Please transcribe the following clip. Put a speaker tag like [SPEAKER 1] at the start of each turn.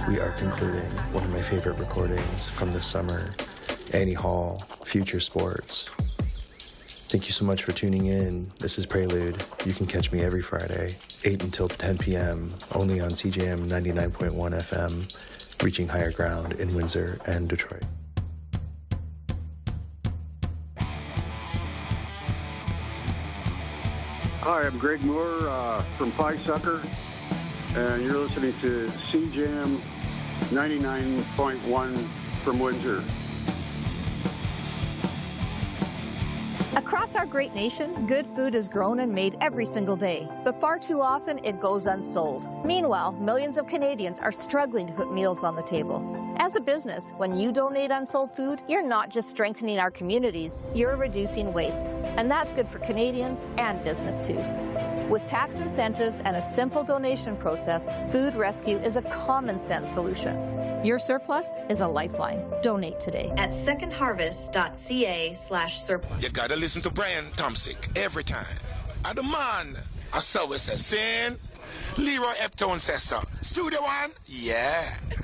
[SPEAKER 1] we are concluding one of my favorite recordings from this summer, Annie Hall, Future Sports. Thank you so much for tuning in. This is Prelude. You can catch me every Friday, 8 until 10 p.m., only on CJM 99.1 FM, reaching higher ground in Windsor and Detroit.
[SPEAKER 2] Hi, I'm Greg Moore from Pie Sucker, and you're listening to CJM 99.1 from Windsor.
[SPEAKER 3] Across our great nation, good food is grown and made every single day, but far too often it goes unsold. Meanwhile, millions of Canadians are struggling to put meals on the table. As a business, when you donate unsold food, you're not just strengthening our communities, you're reducing waste. And that's good for Canadians and business too. With tax incentives and a simple donation process, Food Rescue is a common sense solution. Your surplus is a lifeline. Donate today at secondharvest.ca/surplus.
[SPEAKER 4] You gotta listen to Brian Tomsick every time. I demand. I saw it says, Leroy Eptone says so. Studio One? Yeah.